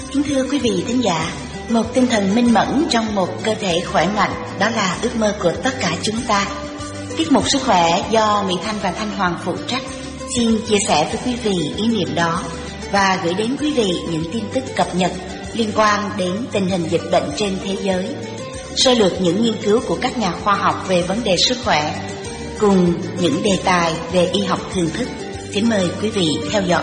Kính thưa quý vị thính giả, một tinh thần minh mẫn trong một cơ thể khỏe mạnh, đó là ước mơ của tất cả chúng ta. Tiết mục Sức khỏe do Mỹ Thanh và Thanh Hoàng phụ trách xin chia sẻ với quý vị ý niệm đó và gửi đến quý vị những tin tức cập nhật liên quan đến tình hình dịch bệnh trên thế giới, sơ lược những nghiên cứu của các nhà khoa học về vấn đề sức khỏe, cùng những đề tài về y học thường thức. Kính mời quý vị theo dõi.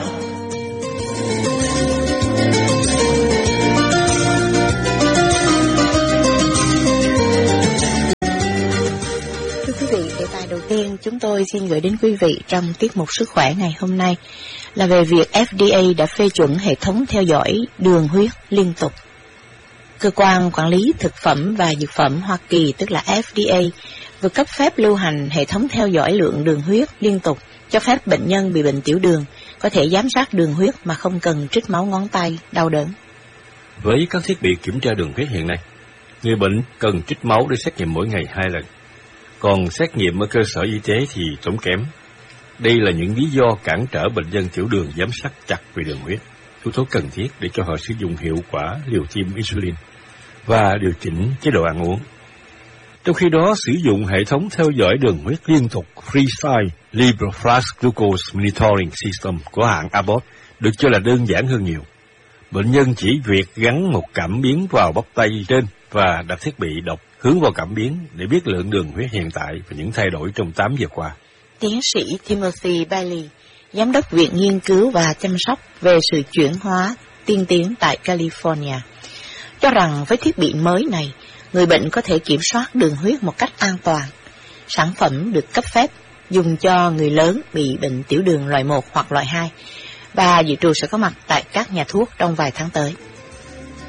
Thưa quý vị, đề tài đầu tiên chúng tôi xin gửi đến quý vị trong tiết mục Sức khỏe ngày hôm nay là về việc FDA đã phê chuẩn hệ thống theo dõi đường huyết liên tục. Cơ quan Quản lý Thực phẩm và Dược phẩm Hoa Kỳ, tức là FDA, vừa cấp phép lưu hành hệ thống theo dõi lượng đường huyết liên tục, cho phép bệnh nhân bị bệnh tiểu đường có thể giám sát đường huyết mà không cần trích máu ngón tay đau đớn. Với các thiết bị kiểm tra đường huyết hiện nay, người bệnh cần trích máu để xét nghiệm mỗi ngày 2 lần. Còn xét nghiệm ở cơ sở y tế thì tốn kém. Đây là những lý do cản trở bệnh nhân tiểu đường giám sát chặt về đường huyết, yếu tố cần thiết để cho họ sử dụng hiệu quả liều tiêm insulin và điều chỉnh chế độ ăn uống. Trong khi đó, sử dụng hệ thống theo dõi đường huyết liên tục Freestyle Libre Flash Glucose Monitoring System của hãng Abbott được cho là đơn giản hơn nhiều. Bệnh nhân chỉ việc gắn một cảm biến vào bắp tay trên và đặt thiết bị đọc hướng vào cảm biến để biết lượng đường huyết hiện tại và những thay đổi trong 8 giờ qua. Tiến sĩ Timothy Bailey, Giám đốc Viện Nghiên cứu và Chăm sóc về sự chuyển hóa tiên tiến tại California, cho rằng với thiết bị mới này, người bệnh có thể kiểm soát đường huyết một cách an toàn. Sản phẩm được cấp phép dùng cho người lớn bị bệnh tiểu đường loại 1 hoặc loại 2 và dự trù sẽ có mặt tại các nhà thuốc trong vài tháng tới.